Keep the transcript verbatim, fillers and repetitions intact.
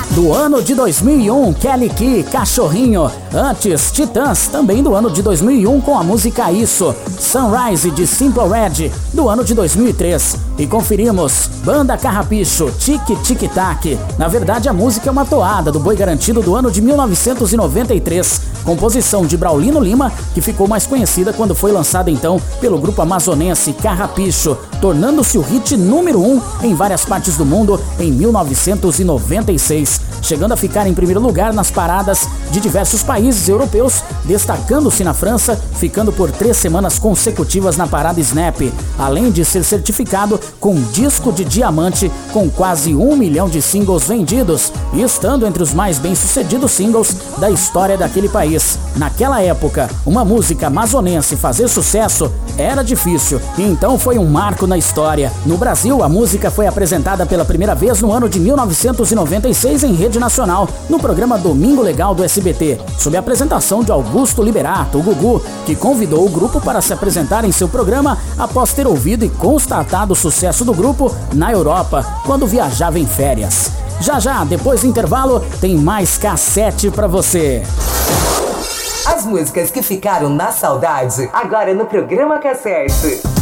do ano de dois mil e um, Kelly Key, Cachorrinho. Antes, Titãs, também do ano de dois mil e um, com a música Isso. Sunrise, de Simple Red, do ano de dois mil e três. E conferimos Banda Carrapicho, Tic Tic Tac. Na verdade, a música é uma toada do Boi Garantido do ano de mil novecentos e noventa e três. Composição de Braulino Lima, que ficou mais conhecida quando foi lançada então pelo grupo amazonense Carrapicho, tornando-se o hit número um em várias partes do mundo em mil novecentos e noventa e seis, chegando a ficar em primeiro lugar nas paradas de diversos países europeus, destacando-se na França, ficando por três semanas consecutivas na parada Snap, além de ser certificado com disco de diamante com quase um milhão de singles vendidos e estando entre os mais bem-sucedidos singles da história daquele país. Naquela época, uma música amazonense fazer sucesso era difícil, e então foi um marco na história. No Brasil, a música foi apresentada pela primeira vez no ano de mil novecentos e noventa e seis em rede nacional, no programa Domingo Legal do S B T, sob a apresentação de Augusto Liberato, o Gugu, que convidou o grupo para se apresentar em seu programa após ter ouvido e constatado o sucesso do grupo na Europa, quando viajava em férias. Já já, depois do intervalo, tem mais cassete pra você. As músicas que ficaram na saudade, agora no programa Cassete.